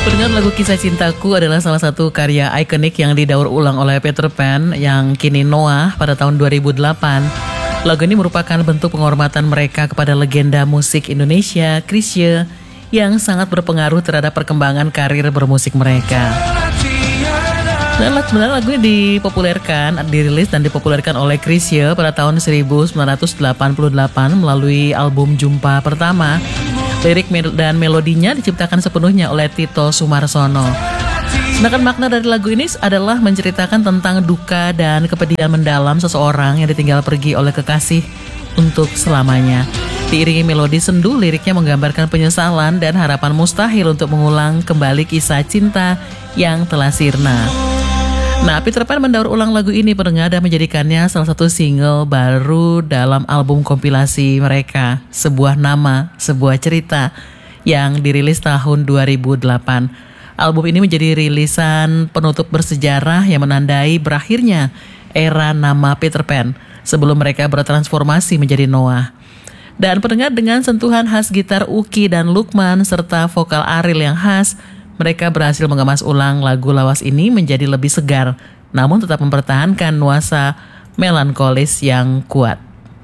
Pendengar, lagu Kisah Cintaku adalah salah satu karya ikonik yang didaur ulang oleh Peter Pan yang kini Noah pada tahun 2008. Lagu ini merupakan bentuk penghormatan mereka kepada legenda musik Indonesia, Chrisye, yang sangat berpengaruh terhadap perkembangan karir bermusik mereka. Dan sebenarnya lagu ini dirilis dan dipopulerkan oleh Chrisye pada tahun 1988 melalui album Jumpa Pertama. Lirik dan melodinya diciptakan sepenuhnya oleh Tito Sumarsono. Sedangkan makna dari lagu ini adalah menceritakan tentang duka dan kepedihan mendalam seseorang yang ditinggal pergi oleh kekasih untuk selamanya. Diiringi melodi sendu, liriknya menggambarkan penyesalan dan harapan mustahil untuk mengulang kembali kisah cinta yang telah sirna. Nah, Peter Pan mendaur ulang lagu ini, pendengar, dan menjadikannya salah satu single baru dalam album kompilasi mereka, Sebuah Nama, Sebuah Cerita, yang dirilis tahun 2008. Album ini menjadi rilisan penutup bersejarah yang menandai berakhirnya era nama Peter Pan sebelum mereka bertransformasi menjadi Noah. Dan pendengar, dengan sentuhan khas gitar Uki dan Lukman serta vokal Ariel yang khas, mereka berhasil mengemas ulang lagu lawas ini menjadi lebih segar, namun tetap mempertahankan nuansa melankolis yang kuat.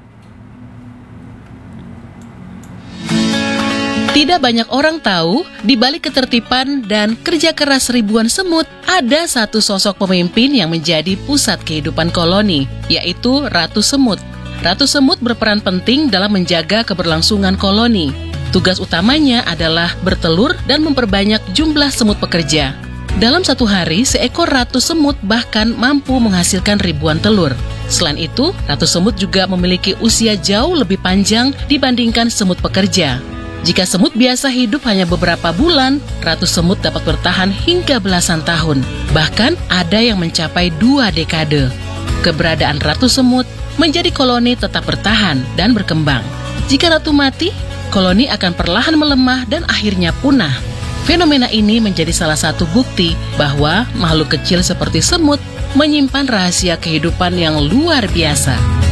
Tidak banyak orang tahu, di balik ketertiban dan kerja keras ribuan semut, ada satu sosok pemimpin yang menjadi pusat kehidupan koloni, yaitu Ratu Semut. Ratu Semut berperan penting dalam menjaga keberlangsungan koloni. Tugas utamanya adalah bertelur dan memperbanyak jumlah semut pekerja. Dalam satu hari, seekor ratu semut bahkan mampu menghasilkan ribuan telur. Selain itu, ratu semut juga memiliki usia jauh lebih panjang dibandingkan semut pekerja. Jika semut biasa hidup hanya beberapa bulan, ratu semut dapat bertahan hingga belasan tahun. Bahkan ada yang mencapai 2 dekade. Keberadaan ratu semut menjadi koloni tetap bertahan dan berkembang. Jika ratu mati, koloni akan perlahan melemah dan akhirnya punah. Fenomena ini menjadi salah satu bukti bahwa makhluk kecil seperti semut menyimpan rahasia kehidupan yang luar biasa.